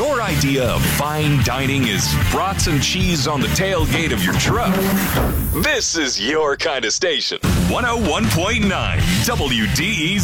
your idea of fine dining is brats and cheese on the tailgate of your truck, this is your kind of station. 101.9 WDEZ.